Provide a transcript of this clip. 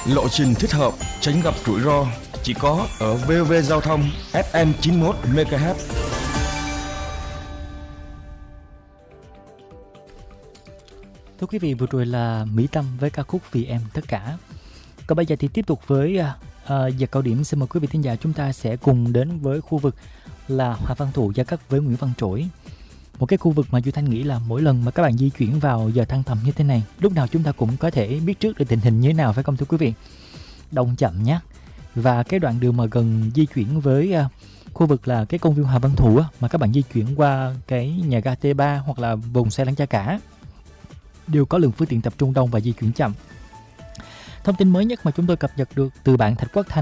Lộ trình thích hợp, tránh gặp rủi ro chỉ có ở VOV Giao thông FM 91 MHz. Thưa quý vị, vừa rồi là Mỹ Tâm với ca khúc Vì Em Tất Cả. Còn bây giờ thì tiếp tục với giờ cao điểm. Xin mời quý vị thính giả chúng ta sẽ cùng đến với khu vực là Hoàng Văn Thụ giao cắt với Nguyễn Văn Trỗi. Một cái khu vực mà Duy Thanh nghĩ là mỗi lần mà các bạn di chuyển vào giờ thăng tầm như thế này, lúc nào chúng ta cũng có thể biết trước được tình hình như thế nào, phải không thưa quý vị? Đông chậm nhé. Và cái đoạn đường mà gần di chuyển với khu vực là cái công viên Hoàng Văn Thụ mà các bạn di chuyển qua cái nhà ga T3 hoặc là vùng xe lăn Cha Cả đều có lượng phương tiện tập trung đông và di chuyển chậm. Thông tin mới nhất mà chúng tôi cập nhật được từ bạn Thạch Quốc Thanh